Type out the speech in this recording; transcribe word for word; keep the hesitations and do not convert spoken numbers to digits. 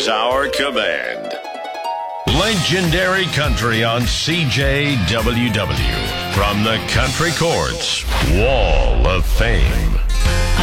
is our command. Legendary Country on C J W W. From the Country Courts Wall of Fame.